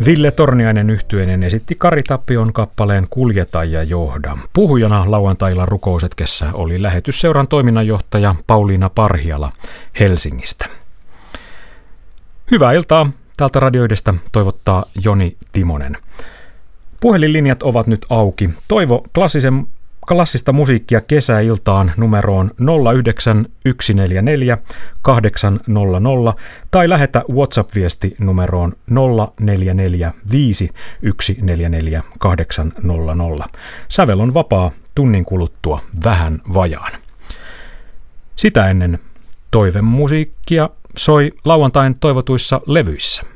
Ville Torniainen yhtyeinen esitti Kari Tappion kappaleen Kuljeta ja johda. Puhujana lauantailla Rukousetkessä oli lähetysseuran toiminnanjohtaja Pauliina Parhiala Helsingistä. Hyvää iltaa täältä radioidesta toivottaa Joni Timonen. Puhelinlinjat ovat nyt auki. Toivo klassista musiikkia kesäiltaan numeroon 09144 800 tai lähetä WhatsApp-viesti numeroon 0445 144 800. Sävel on vapaa tunnin kuluttua vähän vajaan. Sitä ennen toivemusiikkia soi lauantain toivotuissa levyissä.